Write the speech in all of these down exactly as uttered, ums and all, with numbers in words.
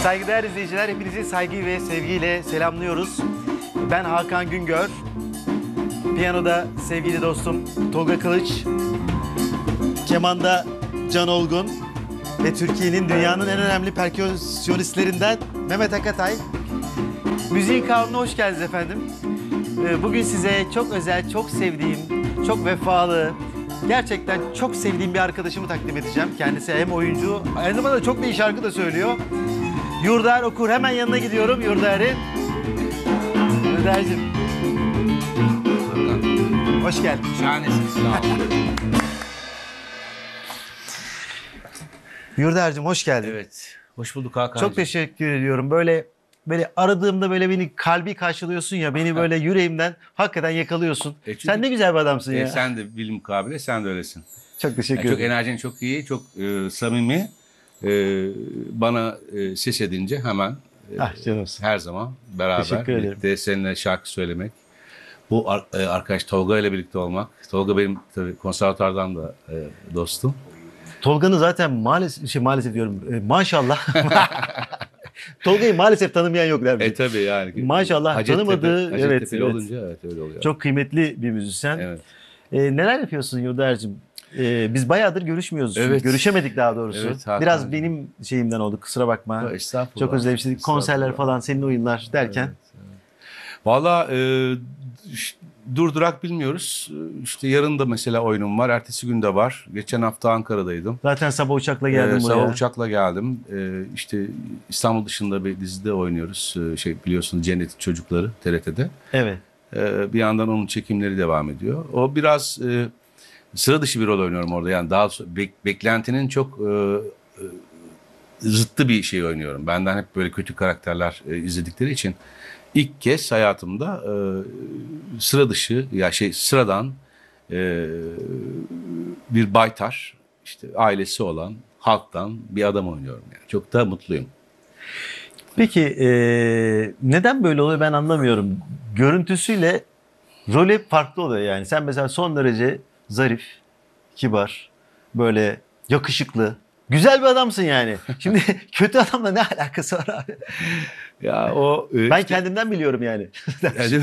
Saygıdeğer izleyiciler, hepinizi saygı ve sevgiyle selamlıyoruz. Ben Hakan Güngör. Piyanoda sevgili dostum Tolga Kılıç. Kemanda Can Olgun. Ve Türkiye'nin, dünyanın en önemli perküsyonistlerinden Mehmet Akatay. Müziğin kanununa hoş geldiniz efendim. Bugün size çok özel, çok sevdiğim, çok vefalı, gerçekten çok sevdiğim bir arkadaşımı takdim edeceğim. Kendisi hem oyuncu, aynı zamanda çok da iyi şarkı da söylüyor. Yurdaer Okur. Hemen yanına gidiyorum Yurdaer'in. Yurdaer'cim. Hoş geldin. Şahanesin. Sağ ol. Yurdaer'cim hoş geldin. Evet. Hoş bulduk Hakan'cığım. Çok teşekkür ediyorum. Böyle böyle aradığımda böyle beni kalbi karşılıyorsun ya, beni böyle yüreğimden hakikaten yakalıyorsun. E çünkü, sen ne güzel bir adamsın e ya. Sen de bilim kabili, sen de öylesin. Çok teşekkür yani ederim. Çok enerjin çok iyi, çok e, samimi. E, bana e, ses edince hemen e, ah, her zaman beraber birlikte seninle şarkı söylemek. Bu ar e, arkadaş Tolga ile birlikte olmak. Tolga benim tabii konservatuardan da e, dostum. Tolga'nın zaten maalesef, şey maalesef diyorum e, maşallah. Tolga'yı maalesef tanımayan yok der E tabii yani. Maşallah Hacettepe, tanımadığı Hacettepe evet, evet. olunca evet öyle oluyor. Çok kıymetli bir müzisyen. Evet. E, neler yapıyorsun Yurdaer'cim? E, biz bayağıdır görüşmüyoruz. Evet. Görüşemedik daha doğrusu. Evet, Hakan. Biraz benim şeyimden oldu, kusura bakma. Ha, estağfurullah. Çok özlemiştik. Konserler falan, senin oyunlar derken. Evet, evet. Valla e, durdurak bilmiyoruz. İşte yarın da mesela oyunum var. Ertesi gün de var. Geçen hafta Ankara'daydım. Zaten sabah uçakla geldim ee, buraya. Sabah uçakla geldim. Ee, işte İstanbul dışında bir dizide oynuyoruz. Ee, şey biliyorsunuz, Cennet Çocukları T R T'de. Evet. Ee, bir yandan onun çekimleri devam ediyor. O biraz e, sıra dışı bir rol oynuyorum orada. Yani daha bek, beklentinin çok e, e, zıttı bir şey oynuyorum. Benden hep böyle kötü karakterler e, izledikleri için ilk kez hayatımda e, sıra dışı ya şey sıradan e, bir baytar, işte ailesi olan halktan bir adam oynuyorum yani. Çok da mutluyum. Peki e, neden böyle oluyor ben anlamıyorum. Görüntüsüyle rol hep farklı oluyor yani. Sen mesela son derece zarif, kibar, böyle yakışıklı, güzel bir adamsın yani. Şimdi kötü adamla ne alakası var abi? Ya o e, ben işte, kendimden biliyorum yani. Yani,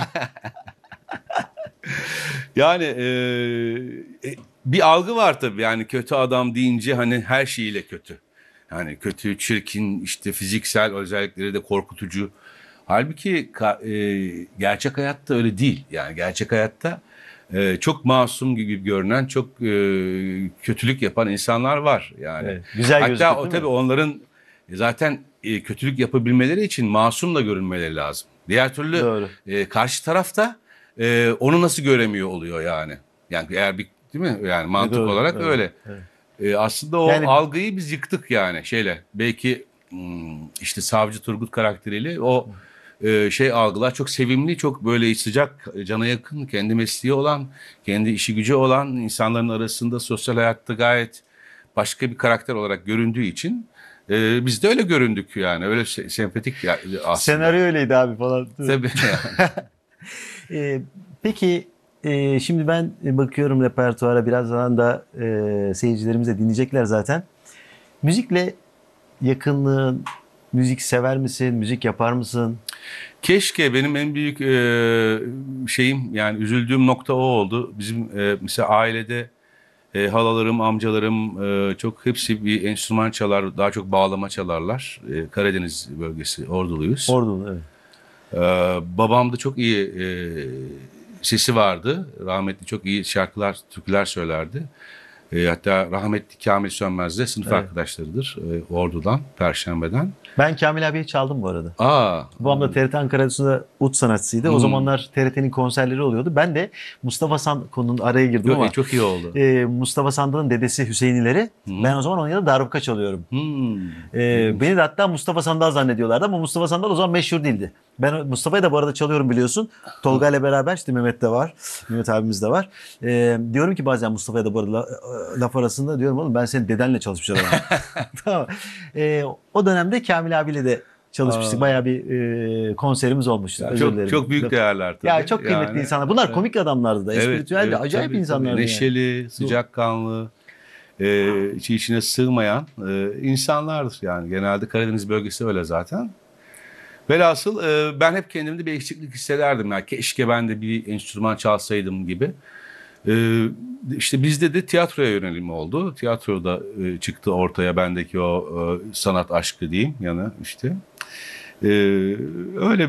yani e, e, bir algı var tabii. Yani kötü adam deyince hani her şeyiyle kötü. Yani kötü, çirkin, işte fiziksel özellikleri de korkutucu. Halbuki e, gerçek hayatta öyle değil. Yani gerçek hayatta e, çok masum gibi görünen, çok e, kötülük yapan insanlar var. Yani evet, güzel hatta o tabii onların zaten e, kötülük yapabilmeleri için masum da görünmeleri lazım. Diğer türlü e, karşı tarafta e, onu nasıl göremiyor oluyor yani. Yani eğer bir değil mi? Yani mantık doğru, olarak doğru, öyle. Evet. E, aslında o yani, algıyı biz yıktık yani şeyle. Belki işte Savcı Turgut karakteriyle o e, şey algılar çok sevimli, çok böyle sıcak, cana yakın, kendi mesleği olan, kendi işi gücü olan insanların arasında sosyal hayatta gayet başka bir karakter olarak göründüğü için e, biz de öyle göründük yani. Öyle se- sempatik ya, aslında. Senaryo öyleydi abi falan. Tabii. e, peki e, şimdi ben bakıyorum repertuara, birazdan da e, seyircilerimiz de dinleyecekler zaten. Müzikle yakınlığın, müzik sever misin, müzik yapar mısın? Keşke, benim en büyük e, şeyim yani üzüldüğüm nokta o oldu. Bizim e, mesela ailede e, halalarım, amcalarım e, çok hepsi bir enstrüman çalar, daha çok bağlama çalarlar. E, Karadeniz bölgesi, Orduluyuz. Ordulu, evet. E, babam da çok iyi e, sesi vardı. Rahmetli çok iyi şarkılar, türküler söylerdi. E, hatta rahmetli Kamil Sönmez de sınıf evet. arkadaşlarıdır e, Ordu'dan, Perşembe'den. Ben Kamil abiyi çaldım bu arada. Aa. Babam da T R T Ankara'da ut sanatçısıydı. Hmm. O zamanlar T R T'nin konserleri oluyordu. Ben de Mustafa Sandal'ın araya girdim Yok, ama. Çok iyi oldu. E, Mustafa Sandal'ın dedesi Hüseyinileri. Hmm. Ben o zaman onun yanında darbuka çalıyorum. Hmm. E, beni de hatta Mustafa Sandal zannediyorlardı ama Mustafa Sandal o zaman meşhur değildi. Ben Mustafa'yı da bu arada çalıyorum biliyorsun. Tolga ile beraber, işte Mehmet de var. Mehmet abimiz de var. E, diyorum ki bazen Mustafa'ya da bu arada laf arasında diyorum oğlum ben senin dedenle çalışmış adamım. Tamam. E, o dönemde Kamil abiyle de çalışmıştık. Aa. Bayağı bir e, konserimiz olmuştu. Ya çok, çok büyük değerler tabii. Ya çok kıymetli yani, insanlar. Bunlar evet. komik adamlardı da. Espritüeldi. Evet, evet, acayip tabii, insanlardı. Tabii. Neşeli, yani. sıcakkanlı. e, içi içine sığmayan e, insanlardır. Yani genelde Karadeniz bölgesi öyle zaten. Velhasıl e, ben hep kendimde bir eksiklik hissederdim. Yani keşke ben de bir enstrüman çalsaydım gibi. E, işte bizde de tiyatroya yönelim oldu. Tiyatroda e, çıktı ortaya bendeki o e, sanat aşkı diyeyim, yani işte. E, öyle